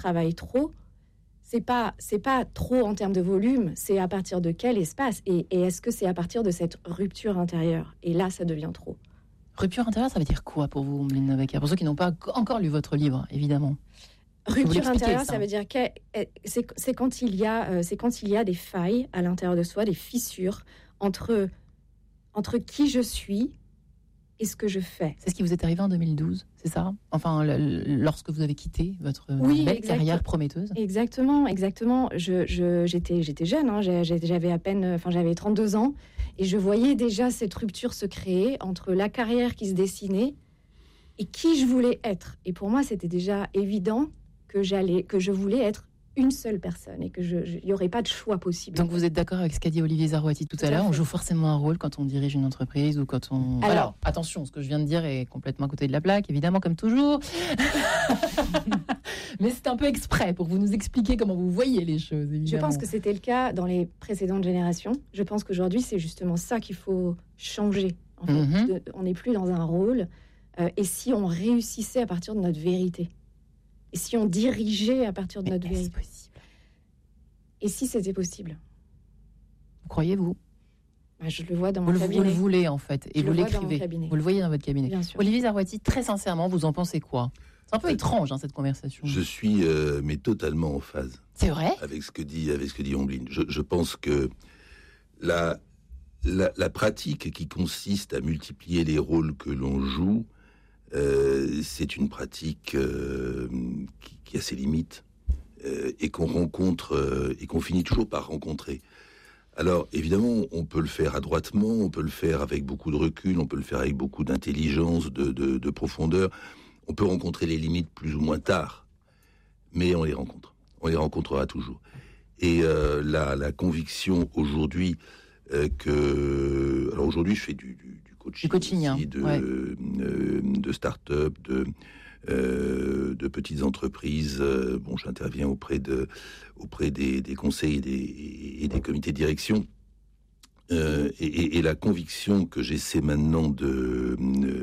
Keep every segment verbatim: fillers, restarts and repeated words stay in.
travaille trop, c'est pas, c'est pas trop en termes de volume, c'est à partir de quel espace et, et est-ce que c'est à partir de cette rupture intérieure? Et là, ça devient trop. Rupture intérieure, ça veut dire quoi pour vous, Ombline Novaker? Pour ceux qui n'ont pas encore lu votre livre, évidemment. Rupture intérieure, ça, ça veut dire que c'est, c'est, quand il y a, euh, c'est quand il y a des failles à l'intérieur de soi, des fissures entre, entre qui je suis et ce que je fais. C'est ce qui vous est arrivé en deux mille douze, c'est ça? Enfin, le, lorsque vous avez quitté votre oui, belle exact. carrière prometteuse. Exactement, exactement. Je, je, j'étais, j'étais jeune, hein, j'avais à peine, enfin, j'avais trente-deux ans, et je voyais déjà cette rupture se créer entre la carrière qui se dessinait et qui je voulais être. Et pour moi, c'était déjà évident que j'allais, que je voulais être une seule personne et que je, il n'y aurait pas de choix possible. Donc vous êtes d'accord avec ce qu'a dit Olivier Zarouati tout, tout à l'heure? On joue forcément un rôle quand on dirige une entreprise ou quand on... Alors, Alors, attention, ce que je viens de dire est complètement à côté de la plaque, évidemment, comme toujours. Mais c'est un peu exprès pour vous nous expliquer comment vous voyez les choses, évidemment. Je pense que c'était le cas dans les précédentes générations. Je pense qu'aujourd'hui, c'est justement ça qu'il faut changer. En fait. Mm-hmm. de, on n'est plus dans un rôle. Euh, et si on réussissait à partir de notre vérité? Et si on dirigeait à partir de Mais notre est-ce vérité? Possible? Et si c'était possible? Vous croyez-vous? Bah, je le vois dans vous mon le, cabinet. Vous le voulez, en fait, et je vous le l'écrivez. Vous le voyez dans votre cabinet. Bien sûr. Olivier Zarouati, très sincèrement, vous en pensez quoi? C'est un peu euh, étrange, hein, cette conversation. Je suis euh, mais totalement en phase. C'est vrai? Avec ce que dit, avec ce que dit Ombline. Je, je pense que la, la, la pratique qui consiste à multiplier les rôles que l'on joue, Euh, c'est une pratique euh, qui, qui a ses limites euh, et qu'on rencontre euh, et qu'on finit toujours par rencontrer. Alors évidemment, on peut le faire adroitement, on peut le faire avec beaucoup de recul, on peut le faire avec beaucoup d'intelligence, de, de, de profondeur. On peut rencontrer les limites plus ou moins tard, mais on les rencontre. On les rencontrera toujours. Et euh, la, la conviction aujourd'hui euh, que... Alors aujourd'hui, je fais du... du coaching, du coaching aussi, de, ouais. euh, de start-up, de, euh, de petites entreprises. Euh, bon, j'interviens auprès, de, auprès des, des conseils et des, et des comités de direction. Euh, et, et la conviction que j'essaie maintenant de,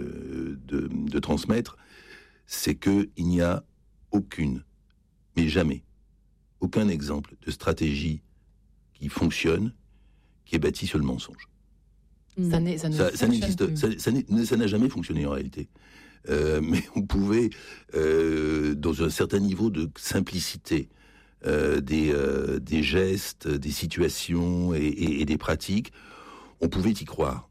de, de transmettre, c'est qu'il n'y a aucune, mais jamais, aucun exemple de stratégie qui fonctionne, qui est bâtie sur le mensonge. Ça, n'est, ça, ne ça, ça n'existe, ça, ça, ça n'a jamais fonctionné en réalité. Euh, mais on pouvait, euh, dans un certain niveau de simplicité, euh, des, euh, des gestes, des situations et, et, et des pratiques, on pouvait y croire.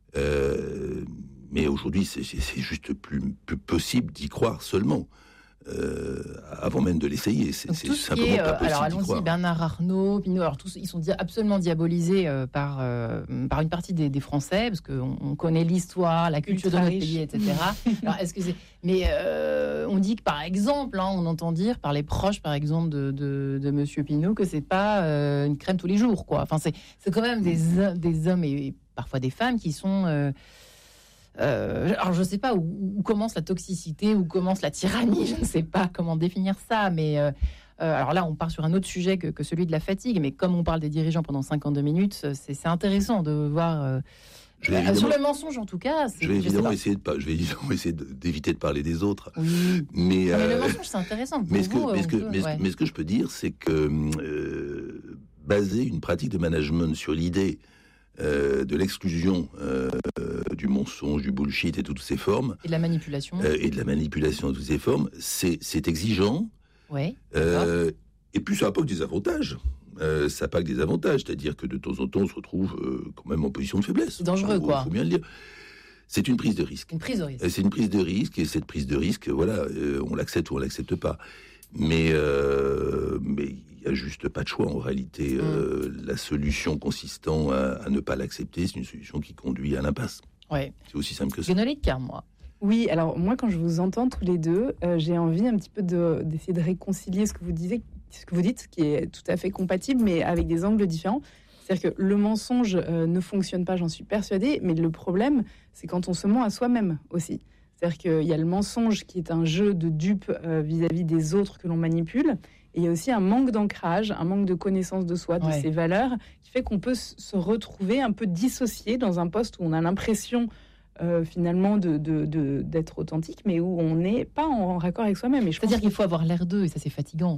Euh, mais aujourd'hui, c'est, c'est, c'est juste plus, plus possible d'y croire seulement. Euh, avant même de l'essayer, c'est, c'est simplement est, pas possible. Alors allons-y, d'y croire. Bernard Arnault, Pinault, alors tous, ils sont dia- absolument diabolisés euh, par euh, par une partie des, des Français parce qu'on on connaît l'histoire, la culture Ultra de notre riche. Pays, et cetera. Alors excusez, mais euh, on dit que par exemple, hein, on entend dire par les proches, par exemple de de, de Monsieur Pinault, que c'est pas euh, une crème tous les jours, quoi. Enfin, c'est c'est quand même des des hommes et, et parfois des femmes qui sont euh, Euh, alors je ne sais pas où, où commence la toxicité, où commence la tyrannie, je ne sais pas comment définir ça, mais euh, euh, alors là on part sur un autre sujet que, que celui de la fatigue, mais comme on parle des dirigeants pendant cinquante-deux minutes, c'est, c'est intéressant de voir euh, je vais sur le mensonge en tout cas. C'est, je vais je évidemment essayer de pas, je vais évidemment essayer de, d'éviter de parler des autres. Oui. Mais, non, euh, mais le mensonge c'est intéressant. Pour mais, ce que, vous, mais, ce que, peut, mais, ouais. ce, mais ce que je peux dire, c'est que euh, baser une pratique de management sur l'idée Euh, de l'exclusion euh, du mensonge, du bullshit et toutes ces formes. Et de la manipulation. Euh, et de la manipulation de toutes ces formes, c'est, c'est exigeant. Ouais. Euh, et puis ça n'a pas que des avantages. Euh, ça n'a pas que des avantages. C'est-à-dire que de temps en temps, on se retrouve euh, quand même en position de faiblesse. C'est dangereux, faut, quoi. Il faut bien le dire. C'est une prise de risque. Une prise de risque. C'est une prise de risque. Et cette prise de risque, voilà, euh, on l'accepte ou on l'accepte pas. Mais, euh, mais il n'y a juste pas de choix en réalité. Mmh. Euh, la solution consistant à, à ne pas l'accepter, c'est une solution qui conduit à l'impasse. Ouais. C'est aussi simple que ça. Guénolé de Car, moi. Oui, alors moi quand je vous entends tous les deux, euh, j'ai envie un petit peu de, d'essayer de réconcilier ce que vous disiez, ce que vous dites, qui est tout à fait compatible, mais avec des angles différents. C'est-à-dire que le mensonge euh, ne fonctionne pas, j'en suis persuadée, mais le problème, c'est quand on se ment à soi-même aussi. C'est-à-dire qu'il y a le mensonge qui est un jeu de dupe euh, vis-à-vis des autres que l'on manipule, et il y a aussi un manque d'ancrage, un manque de connaissance de soi, de ouais. ses valeurs, qui fait qu'on peut se retrouver un peu dissocié dans un poste où on a l'impression euh, finalement de, de, de, d'être authentique, mais où on n'est pas en raccord avec soi-même. Et je C'est-à-dire pense qu'il faut avoir l'air d'eux, et ça c'est fatigant.